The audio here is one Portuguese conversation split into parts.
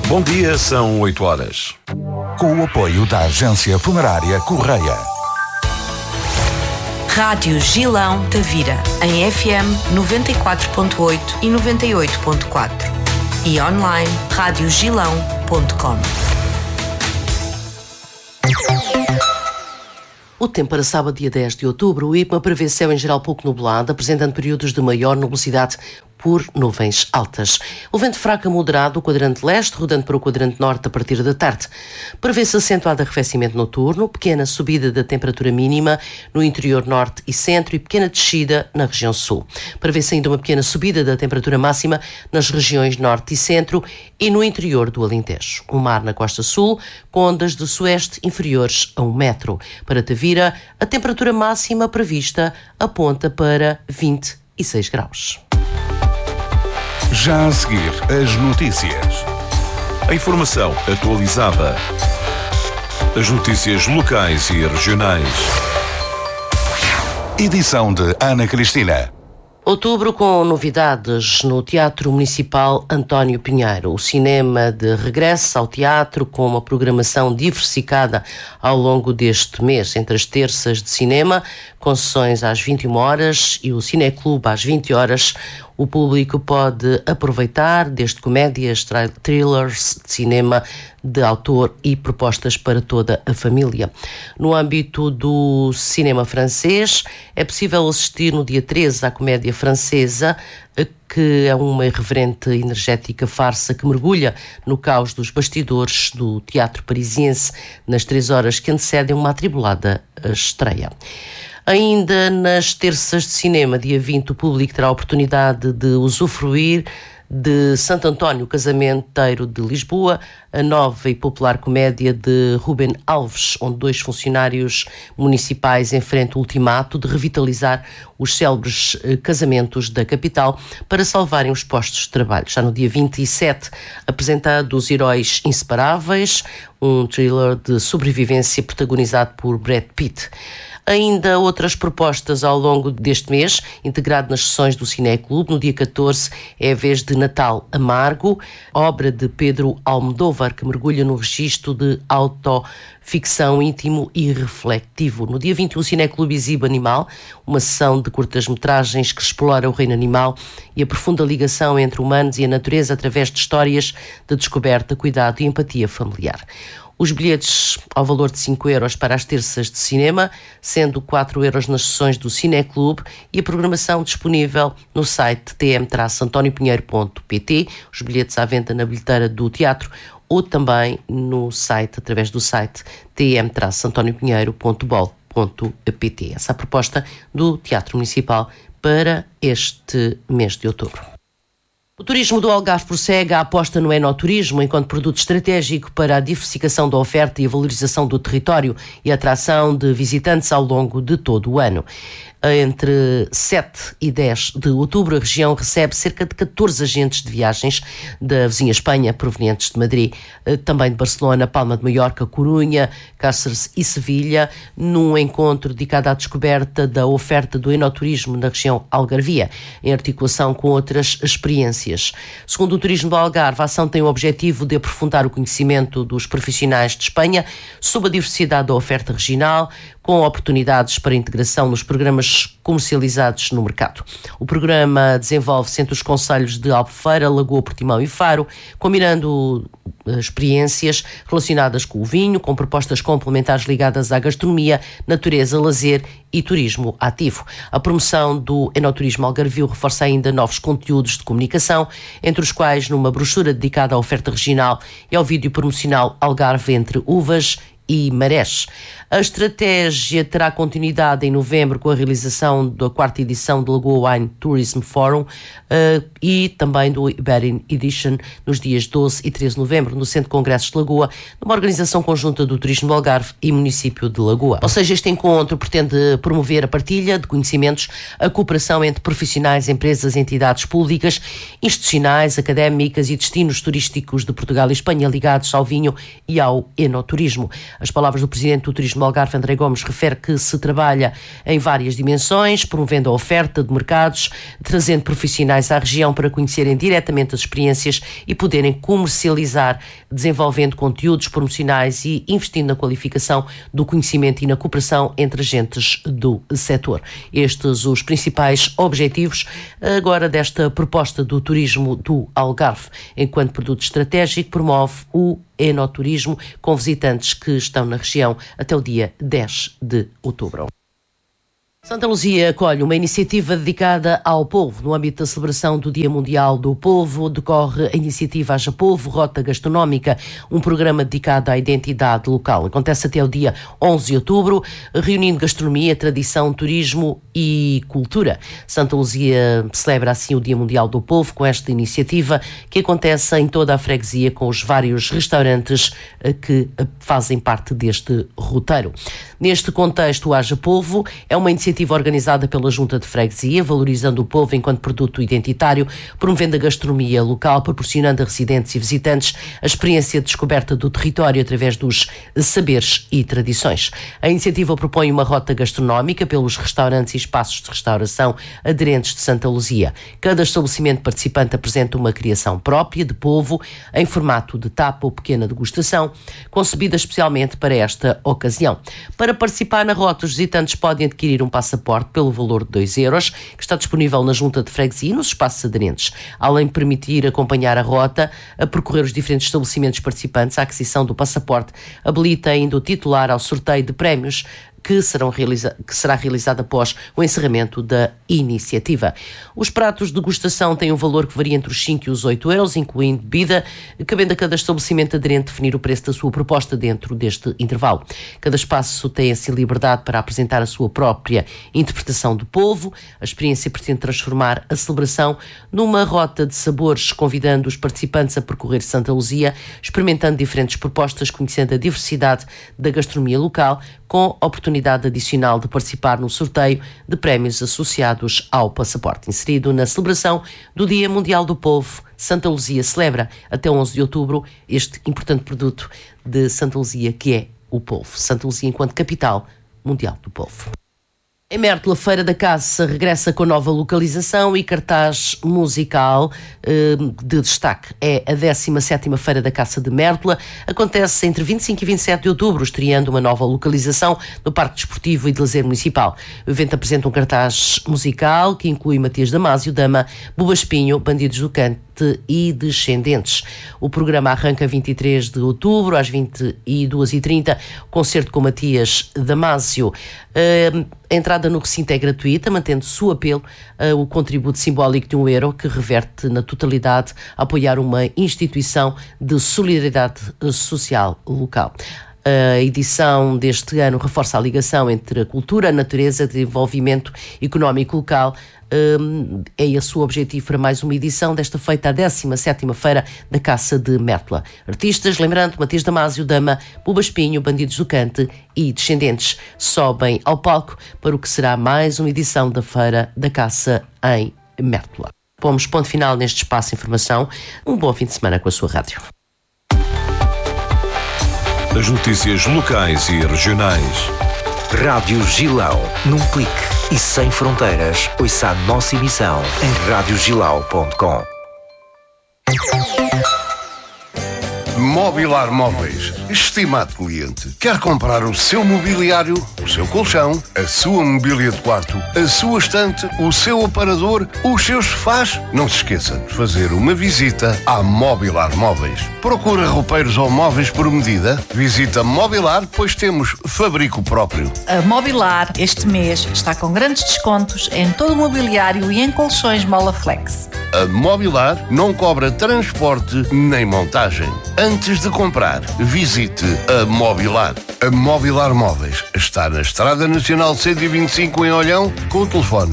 Bom dia, são 8 horas. Com o apoio da Agência Funerária Correia. Rádio Gilão Tavira, em FM 94.8 e 98.4. E online, radiogilão.com. O tempo para sábado, dia 10 de outubro, o IPMA prevê céu em geral pouco nublado, apresentando períodos de maior nubosidade por nuvens altas. O vento fraco a moderado, o quadrante leste, rodando para o quadrante norte a partir da tarde. Prevê-se acentuado arrefecimento noturno, pequena subida da temperatura mínima no interior norte e centro e pequena descida na região sul. Prevê-se ainda uma pequena subida da temperatura máxima nas regiões norte e centro e no interior do Alentejo. O mar na costa sul, com ondas de sueste inferiores a 1 metro. Para Tavira, a temperatura máxima prevista aponta para 26 graus. Já a seguir, as notícias. A informação atualizada. As notícias locais e regionais. Edição de Ana Cristina. Outubro com novidades no Teatro Municipal António Pinheiro. O cinema de regresso ao teatro com uma programação diversificada ao longo deste mês, entre as terças de cinema, com sessões às 21 horas e o Cineclube às 20 horas. O público pode aproveitar desde comédias, thrillers, de cinema de autor e propostas para toda a família. No âmbito do cinema francês, é possível assistir no dia 13 à comédia francesa, que é uma irreverente e energética farsa que mergulha no caos dos bastidores do teatro parisiense nas 3 horas que antecedem uma atribulada estreia. Ainda nas terças de cinema, dia 20, o público terá a oportunidade de usufruir de Santo António, Casamenteiro de Lisboa, a nova e popular comédia de Rubem Alves, onde 2 funcionários municipais enfrentam o ultimato de revitalizar os célebres casamentos da capital para salvarem os postos de trabalho. Já no dia 27, apresentado Os Heróis Inseparáveis, um thriller de sobrevivência protagonizado por Brad Pitt. Ainda outras propostas ao longo deste mês, integrado nas sessões do Cineclube. No dia 14 é a vez de Natal Amargo, obra de Pedro Almodóvar, que mergulha no registro de autoficção íntimo e refletivo. No dia 21, o Cineclube exibe Animal, uma sessão de curtas-metragens que explora o reino animal e a profunda ligação entre humanos e a natureza através de histórias de descoberta, cuidado e empatia familiar. Os bilhetes ao valor de 5 euros para as terças de cinema, sendo 4 euros nas sessões do Cineclube e a programação disponível no site tm-antoniopinheiro.pt, os bilhetes à venda na bilheteira do teatro ou também no site, através do site tm-antoniopinheiro.bol.pt. Essa é a proposta do Teatro Municipal para este mês de outubro. O turismo do Algarve prossegue a aposta no enoturismo enquanto produto estratégico para a diversificação da oferta e a valorização do território e a atração de visitantes ao longo de todo o ano. Entre 7 e 10 de outubro, a região recebe cerca de 14 agentes de viagens da vizinha Espanha, provenientes de Madrid, também de Barcelona, Palma de Maiorca, Corunha, Cáceres e Sevilha, num encontro dedicado à descoberta da oferta do enoturismo na região algarvia, em articulação com outras experiências. Segundo o Turismo do Algarve, a ação tem o objetivo de aprofundar o conhecimento dos profissionais de Espanha sobre a diversidade da oferta regional, com oportunidades para integração nos programas comercializados no mercado. O programa desenvolve-se entre os concelhos de Albufeira, Lagoa, Portimão e Faro, combinando experiências relacionadas com o vinho, com propostas complementares ligadas à gastronomia, natureza, lazer e turismo ativo. A promoção do enoturismo algarvio reforça ainda novos conteúdos de comunicação, entre os quais numa brochura dedicada à oferta regional e ao vídeo promocional Algarve entre uvas e marés. A estratégia terá continuidade em novembro com a realização da 4ª edição do Lagoa Wine Tourism Forum e também do Iberian Edition nos dias 12 e 13 de novembro no Centro de Congressos de Lagoa, numa organização conjunta do Turismo do Algarve e Município de Lagoa. Ou seja, este encontro pretende promover a partilha de conhecimentos, a cooperação entre profissionais, empresas, entidades públicas, institucionais, académicas e destinos turísticos de Portugal e Espanha ligados ao vinho e ao enoturismo. As palavras do Presidente do Turismo do Algarve, André Gomes, refere que se trabalha em várias dimensões, promovendo a oferta de mercados, trazendo profissionais à região para conhecerem diretamente as experiências e poderem comercializar, desenvolvendo conteúdos promocionais e investindo na qualificação do conhecimento e na cooperação entre agentes do setor. Estes os principais objetivos agora desta proposta do turismo do Algarve. Enquanto produto estratégico, promove o enoturismo com visitantes que estão na região até o dia 10 de outubro. Santa Luzia acolhe uma iniciativa dedicada ao povo. No âmbito da celebração do Dia Mundial do Povo, decorre a iniciativa Haja Povo, Rota Gastronómica, um programa dedicado à identidade local. Acontece até o dia 11 de outubro, reunindo gastronomia, tradição, turismo e cultura. Santa Luzia celebra assim o Dia Mundial do Povo com esta iniciativa que acontece em toda a freguesia com os vários restaurantes que fazem parte deste roteiro. Neste contexto, o Haja Povo é uma iniciativa organizada pela Junta de Freguesia, valorizando o povo enquanto produto identitário, promovendo a gastronomia local, proporcionando a residentes e visitantes a experiência de descoberta do território através dos saberes e tradições. A iniciativa propõe uma rota gastronómica pelos restaurantes e espaços de restauração aderentes de Santa Luzia. Cada estabelecimento participante apresenta uma criação própria de povo em formato de tapa ou pequena degustação, concebida especialmente para esta ocasião. Para participar na rota, os visitantes podem adquirir um passaporte pelo valor de 2 euros, que está disponível na Junta de Freguesia e nos espaços aderentes. Além de permitir acompanhar a rota, a percorrer os diferentes estabelecimentos participantes, a aquisição do passaporte habilita ainda o titular ao sorteio de prémios que será realizado após o encerramento da iniciativa. Os pratos de degustação têm um valor que varia entre os 5 e os 8 euros, incluindo bebida, cabendo a cada estabelecimento aderente definir o preço da sua proposta dentro deste intervalo. Cada espaço tem assim liberdade para apresentar a sua própria interpretação do povo. A experiência pretende transformar a celebração numa rota de sabores, convidando os participantes a percorrer Santa Luzia, experimentando diferentes propostas, conhecendo a diversidade da gastronomia local, com oportunidade adicional de participar no sorteio de prémios associados ao passaporte. Inserido na celebração do Dia Mundial do Povo, Santa Luzia celebra até 11 de outubro este importante produto de Santa Luzia, que é o povo. Santa Luzia enquanto capital mundial do povo. Em Mértola, Feira da Caça regressa com nova localização e cartaz musical de destaque. É a 17ª Feira da Caça de Mértola. Acontece entre 25 e 27 de outubro, estreando uma nova localização no Parque Desportivo e de Lazer Municipal. O evento apresenta um cartaz musical que inclui Matias Damasio, Dama, Buba Espinho, Bandidos do Cante e Descendentes. O programa arranca 23 de outubro, às 22h30, concerto com Matias Damasio. A entrada no recinto é gratuita, mantendo-se o apelo o contributo simbólico de €1, que reverte na totalidade a apoiar uma instituição de solidariedade social local. A edição deste ano reforça a ligação entre a cultura, a natureza e o desenvolvimento económico local. É esse o objetivo para mais uma edição desta feita, a 17ª Feira da Caça de Mértola. Artistas, lembrando, Matias Damasio, Dama, Buba Espinho, Bandidos do Cante e Descendentes sobem ao palco para o que será mais uma edição da Feira da Caça em Mértola. Pomos ponto final neste espaço de informação. Um bom fim de semana com a sua rádio. As notícias locais e regionais. Rádio Gilão, num clique e sem fronteiras. Ouça a nossa emissão em radiogilau.com. Mobilar Móveis. Estimado cliente, quer comprar o seu mobiliário, o seu colchão, a sua mobília de quarto, a sua estante, o seu aparador, os seus sofás? Não se esqueça de fazer uma visita à Mobilar Móveis. Procura roupeiros ou móveis por medida? Visita Mobilar, pois temos fabrico próprio. A Mobilar este mês está com grandes descontos em todo o mobiliário e em colchões Molaflex. A Mobilar não cobra transporte nem montagem. Antes de comprar, visite a Mobilar. A Mobilar Móveis está na Estrada Nacional 125 em Olhão, com o telefone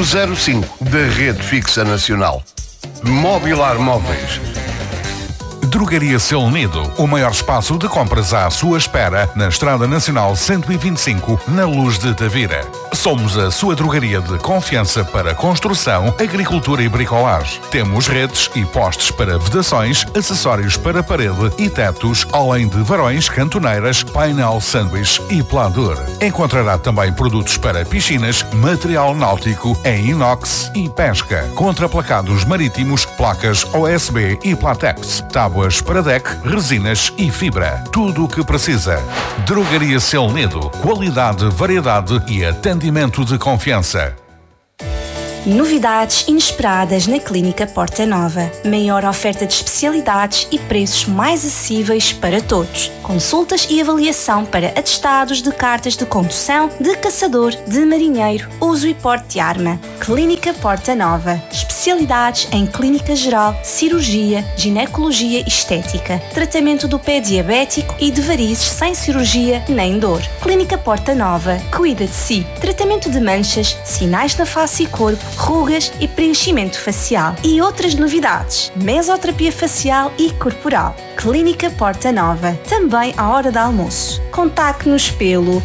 289-702-505 da Rede Fixa Nacional. Mobilar Móveis. Drogaria Seu Nido, o maior espaço de compras à sua espera na Estrada Nacional 125, na Luz de Tavira. Somos a sua drogaria de confiança para construção, agricultura e bricolagem. Temos redes e postes para vedações, acessórios para parede e tetos, além de varões, cantoneiras, painel sanduíche e pladur. Encontrará também produtos para piscinas, material náutico em inox e pesca, contraplacados marítimos, placas OSB e Platex, tábuas para deck, resinas e fibra. Tudo o que precisa. Drogaria Seu Nido. Qualidade, variedade e atendimento de confiança. Novidades inesperadas na Clínica Porta Nova. Maior oferta de especialidades e preços mais acessíveis para todos. Consultas e avaliação para atestados de cartas de condução, de caçador, de marinheiro, uso e porte de arma. Clínica Porta Nova. Especialidades em clínica geral, cirurgia, ginecologia e estética. Tratamento do pé diabético e de varizes sem cirurgia nem dor. Clínica Porta Nova. Cuida de si. Tratamento de manchas, sinais na face e corpo, rugas e preenchimento facial. E outras novidades. Mesoterapia facial e corporal. Clínica Porta Nova. Também à hora de almoço. Contacte-nos pelo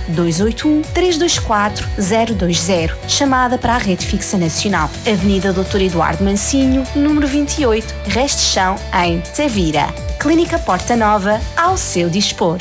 281-324-020. Chamada para a Rede Fixa Nacional. Avenida Dr. Eduardo Mancinho, número 28, Resto de Chão, em Tavira. Clínica Porta Nova, ao seu dispor.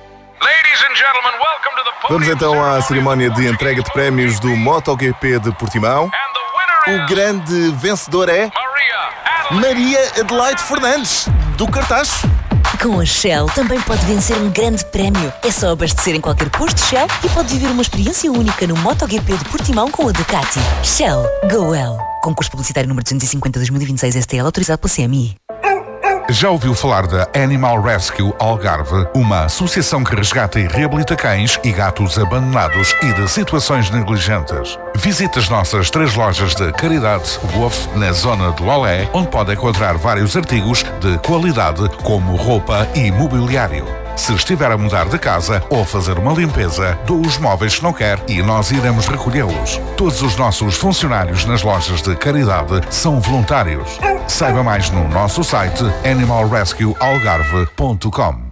Vamos então à cerimónia de entrega de prémios do MotoGP de Portimão. O grande vencedor é Maria Adelaide Fernandes, do Cartacho. Com a Shell também pode vencer um grande prémio. É só abastecer em qualquer posto Shell e pode viver uma experiência única no MotoGP de Portimão com a Ducati. Shell Go Well. Concurso publicitário número 250/2026 STL, autorizado pela CMI. Já ouviu falar da Animal Rescue Algarve, uma associação que resgata e reabilita cães e gatos abandonados e de situações negligentes? Visite as nossas 3 lojas de caridade Wolf na zona de Lolé, onde pode encontrar vários artigos de qualidade como roupa e mobiliário. Se estiver a mudar de casa ou fazer uma limpeza, doe os móveis que não quer e nós iremos recolhê-los. Todos os nossos funcionários nas lojas de caridade são voluntários. Saiba mais no nosso site animalrescuealgarve.com.